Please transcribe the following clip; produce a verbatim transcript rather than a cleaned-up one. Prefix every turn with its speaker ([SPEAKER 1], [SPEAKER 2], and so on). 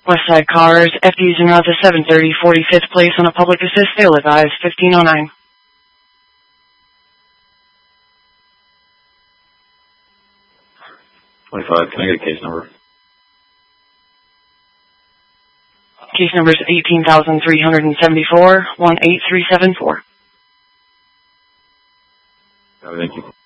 [SPEAKER 1] Westside cars, F Ds en route to seven thirty, forty-fifth place on a public assist, fail advised, fifteen oh nine.
[SPEAKER 2] twenty-five, can I get a case number?
[SPEAKER 1] Case number is eighteen thousand three hundred seventy-four, one eight three seven four.
[SPEAKER 2] Thank you.